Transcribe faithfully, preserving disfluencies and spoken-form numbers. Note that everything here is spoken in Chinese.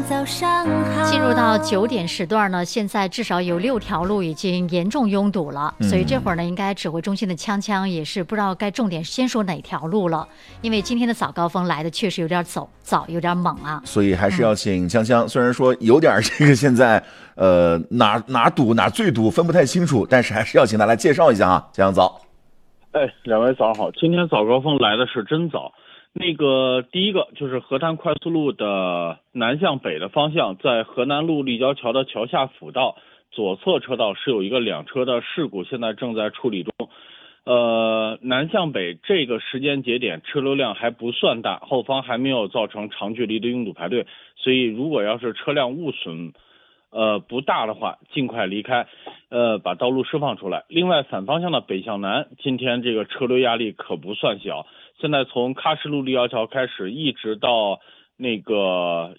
早上好。 进入到九点时段呢，现在至少有六条路已经严重拥堵了， 嗯、 所以这会儿呢，应该指挥中心的锵锵也是不知道该重点先说哪条路了，因为今天的早高峰来的确实有点早，早有点猛啊， 所以还是要请锵锵、嗯。虽然说有点这个现在呃哪哪堵哪最堵分不太清楚，但是还是要请他来介绍一下啊。锵锵早。 哎，两位早好，今天早高峰来的是真早。那个第一个就是河滩快速路的南向北的方向，在河南路立交桥的桥下辅道左侧车道是有一个两车的事故，现在正在处理中。呃，南向北这个时间节点车流量还不算大，后方还没有造成长距离的拥堵排队，所以如果要是车辆误损呃不大的话，尽快离开，呃把道路释放出来。另外反方向的北向南，今天这个车流压力可不算小。现在从喀什路立交桥开始，一直到那个